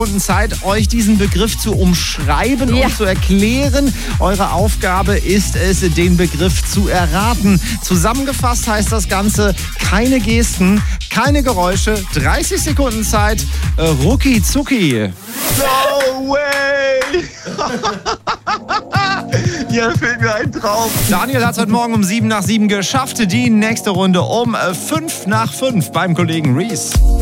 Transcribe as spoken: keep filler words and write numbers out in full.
Zeit, euch diesen Begriff zu umschreiben Ja. und zu erklären. Eure Aufgabe ist es, den Begriff zu erraten. Zusammengefasst heißt das Ganze: keine Gesten, keine Geräusche, dreißig Sekunden Zeit, äh, rucki zucki. No way! Ja, fehlt mir ein Traum. Daniel hat es heute Morgen um sieben nach sieben geschafft. Die nächste Runde um fünf nach fünf beim Kollegen Reese.